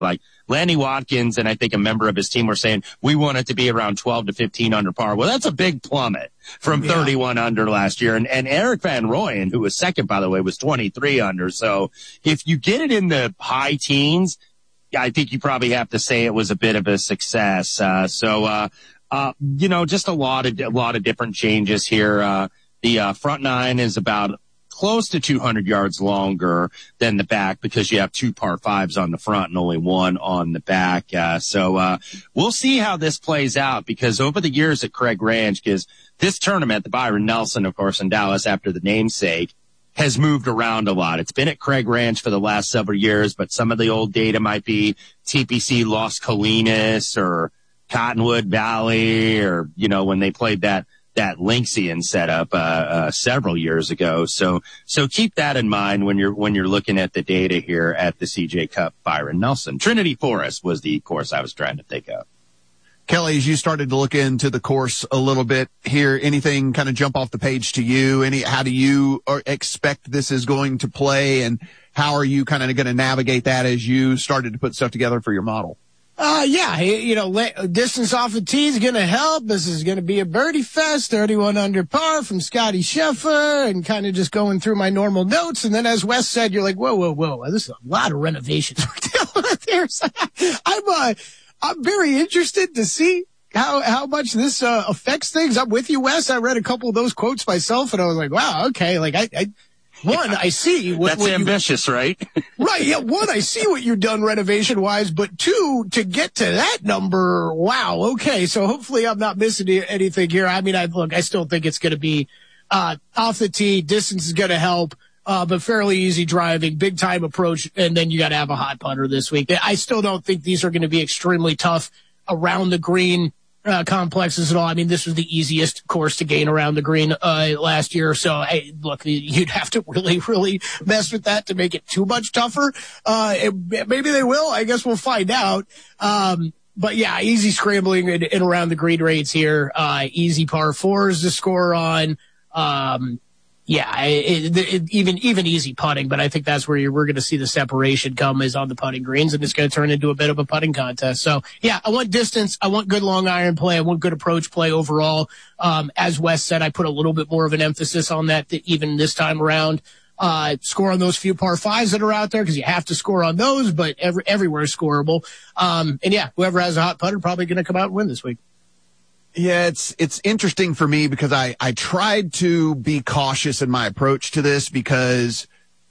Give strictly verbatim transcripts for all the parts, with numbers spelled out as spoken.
Like Lanny Watkins and I think a member of his team were saying, we want it to be around twelve to fifteen under par. Well, that's a big plummet from yeah. thirty-one under last year. And, and Eric Van Rooyen, who was second, by the way, was twenty-three under. So if you get it in the high teens, I think you probably have to say it was a bit of a success. Uh, so, uh, uh, you know, just a lot of, a lot of different changes here. Uh, the, uh, front nine is about close to two hundred yards longer than the back because you have two par fives on the front and only one on the back. Uh, so, uh, we'll see how this plays out because over the years at Craig Ranch, because this tournament, the Byron Nelson, of course, in Dallas after the namesake, has moved around a lot. It's been at Craig Ranch for the last several years, but some of the old data might be T P C Las Colinas or Cottonwood Valley or, you know, when they played that that Lynxian setup, uh, uh, several years ago. So, so keep that in mind when you're, when you're looking at the data here at the C J Cup Byron Nelson. Trinity Forest was the course I was trying to think of. Kelly, as you started to look into the course a little bit here, anything kind of jump off the page to you? Any, how do you expect this is going to play and how are you kind of going to navigate that as you started to put stuff together for your model? Uh, yeah, you know, distance off the tee is going to help. This is going to be a birdie fest, thirty-one under par from Scotty Scheffler, and kind of just going through my normal notes. And then as Wes said, you're like, whoa, whoa, whoa, this is a lot of renovations we're dealing with here. So I'm, uh, I'm very interested to see how, how much this, uh, affects things. I'm with you, Wes. I read a couple of those quotes myself and I was like, wow, okay. Like I, I, One, I see what, that's what ambitious, you, right? Right. Yeah. One, I see what you've done renovation wise, but two, to get to that number. Wow. Okay. So hopefully I'm not missing anything here. I mean, I look, I still think it's going to be, uh, off the tee. Distance is going to help, uh, but fairly easy driving, big time approach. And then you got to have a hot putter this week. I still don't think these are going to be extremely tough around the green. Uh, complexes at all. I mean, this was the easiest course to gain around the green uh, last year. So, hey, look, you'd have to really, really mess with that to make it too much tougher. Uh, it, maybe they will. I guess we'll find out. Um, but yeah, easy scrambling in, in around the green rates here. Uh, easy par fours to score on. Um, yeah, it, it, even even easy putting, but I think that's where you're, we're going to see the separation come is on the putting greens, and it's going to turn into a bit of a putting contest. So, yeah, I want distance. I want good long iron play. I want good approach play overall. Um, as Wes said, I put a little bit more of an emphasis on that even this time around. Uh, score on those few par fives that are out there because you have to score on those, but every, everywhere is scoreable. Um, and, yeah, whoever has a hot putter probably going to come out and win this week. Yeah, it's, it's interesting for me because I, I tried to be cautious in my approach to this because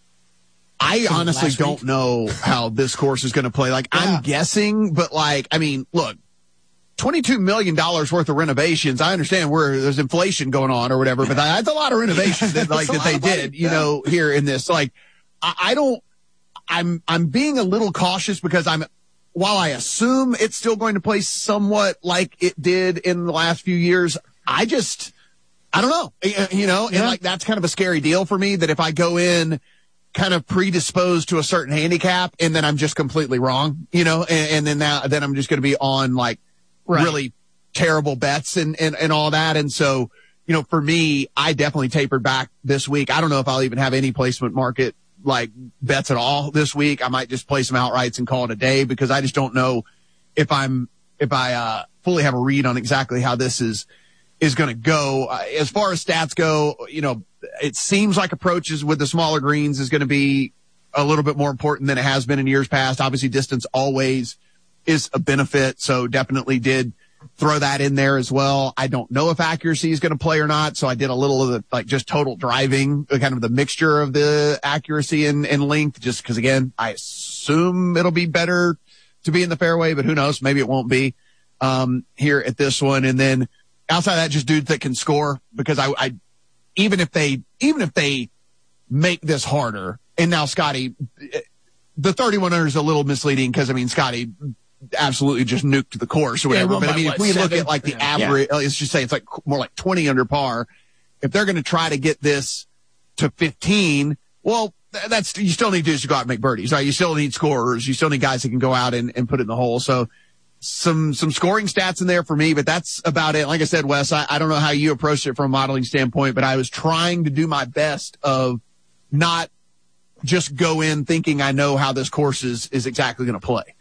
I From honestly don't know how this course is going to play. Like, yeah. I'm guessing, but like, I mean, look, twenty-two million dollars worth of renovations. I understand where there's inflation going on or whatever, but that's a lot of renovations that like, that they did, you yeah. know, here in this. Like, I, I don't, I'm, I'm being a little cautious because I'm, while I assume it's still going to play somewhat like it did in the last few years, I just, I don't know, you know, yeah. and like that's kind of a scary deal for me that if I go in kind of predisposed to a certain handicap and then I'm just completely wrong, you know, and, and then now, then I'm just going to be on like right. really terrible bets and, and, and all that. And so, you know, for me, I definitely tapered back this week. I don't know if I'll even have any placement market like bets at all this week. I might just play some outrights and call it a day because I just don't know if I'm, if I, uh, fully have a read on exactly how this is, is going to go. Uh, as far as stats go, you know, it seems like approaches with the smaller greens is going to be a little bit more important than it has been in years past. Obviously distance always is a benefit. So definitely did throw that in there as well. I don't know if accuracy is going to play or not. So I did a little of the, like just total driving, kind of the mixture of the accuracy and, and length, just because again, I assume it'll be better to be in the fairway, but who knows? Maybe it won't be, um, here at this one. And then outside of that, just dudes that can score because I, I, even if they, even if they make this harder and now Scotty, the thirty-one under is a little misleading because I mean, Scotty absolutely just nuked the course or whatever. Yeah, but I mean, what, if we seven? look at like the yeah. average, yeah. let's just say it's like more like twenty under par. If they're going to try to get this to fifteen, well, that's, you still need dudes to go out and make birdies, right? You still need scorers. You still need guys that can go out and, and put it in the hole. So some, some scoring stats in there for me, but that's about it. Like I said, Wes, I, I don't know how you approached it from a modeling standpoint, but I was trying to do my best of not just go in thinking I know how this course is, is exactly going to play.